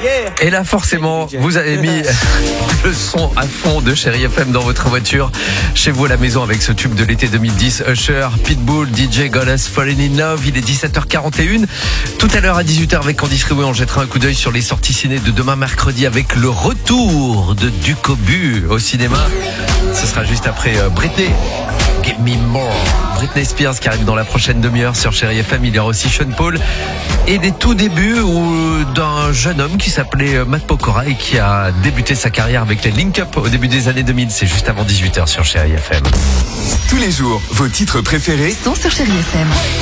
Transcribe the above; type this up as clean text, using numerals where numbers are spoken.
Et là, forcément, vous avez mis le son à fond de Chérie FM dans votre voiture, chez vous à la maison, avec ce tube de l'été 2010, Usher, Pitbull, DJ Goddess, Falling in Love. Il est 17h41. Tout à l'heure à 18h avec Candice Riouet, on jettera un coup d'œil sur les sorties ciné de demain mercredi avec le retour de Ducobu au cinéma. Ce sera juste après Britney. Give me more. Britney Spears qui arrive dans la prochaine demi-heure sur Chérie FM. Il y aura aussi Sean Paul et les tout débuts d'un jeune homme qui s'appelait Matt Pokora et qui a débuté sa carrière avec les Link Up au début des années 2000. C'est juste avant 18h sur Chérie FM. Tous les jours, vos titres préférés sont sur Chérie FM.